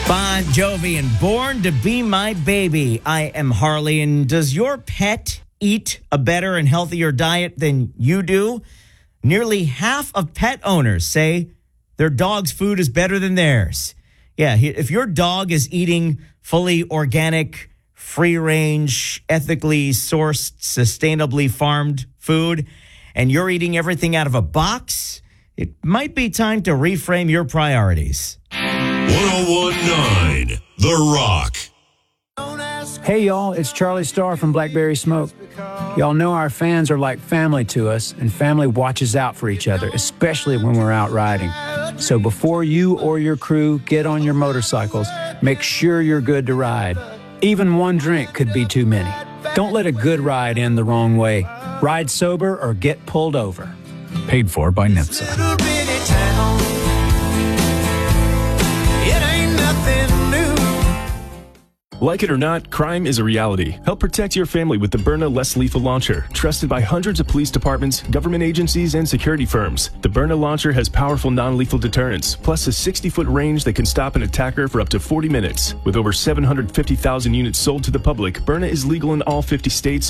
Bon Jovi and Born to Be My Baby. I am Harley, and does your pet eat a better and healthier diet than you do? Nearly half of pet owners say their dog's food is better than theirs. Yeah, if your dog is eating fully organic, free-range, ethically sourced, sustainably farmed food, and you're eating everything out of a box, it might be time to reframe your priorities. 1019 The Rock. Hey, y'all, it's Charlie Starr from Blackberry Smoke. Y'all know our fans are like family to us, and family watches out for each other, especially when we're out riding. So before you or your crew get on your motorcycles, make sure you're good to ride. Even one drink could be too many. Don't let a good ride end the wrong way. Ride sober or get pulled over. Paid for by NHTSA. Like it or not, crime is a reality. Help protect your family with the Byrna Less Lethal Launcher. Trusted by hundreds of police departments, government agencies, and security firms. The Byrna Launcher has powerful non-lethal deterrence, plus a 60-foot range that can stop an attacker for up to 40 minutes. With over 750,000 units sold to the public, Byrna is legal in all 50 states.